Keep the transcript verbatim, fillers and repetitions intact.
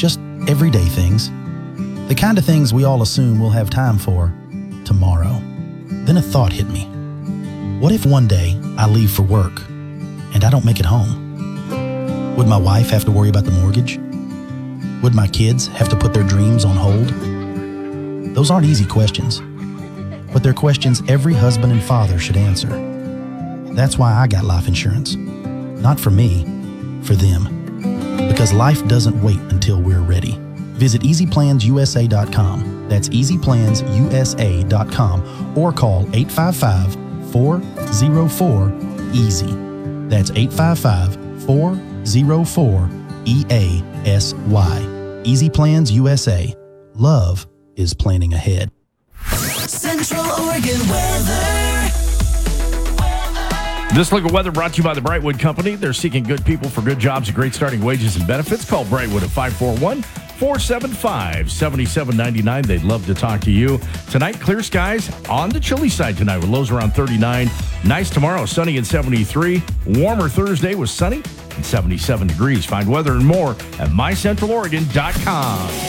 Just everyday things. The kind of things we all assume we'll have time for tomorrow. Then a thought hit me. What if one day I leave for work and I don't make it home? Would my wife have to worry about the mortgage? Would my kids have to put their dreams on hold? Those aren't easy questions, but they're questions every husband and father should answer. That's why I got life insurance. Not for me, for them. Because life doesn't wait until we're ready. Visit easy plans u s a dot com. That's easy plans u s a dot com or call eight five five, four oh four, easy. That's eight five five, four oh four, E A S Y. Easy Plans U S A. Love is planning ahead. Central Oregon weather. This look at weather brought to you by the Brightwood Company. They're seeking good people for good jobs and great starting wages and benefits. Call Brightwood at five four one, four seven five, seven seven nine nine. They'd love to talk to you. Tonight, clear skies on the chilly side tonight with lows around thirty-nine. Nice tomorrow, sunny and seventy-three. Warmer Thursday with sunny and seventy-seven degrees. Find weather and more at my central oregon dot com.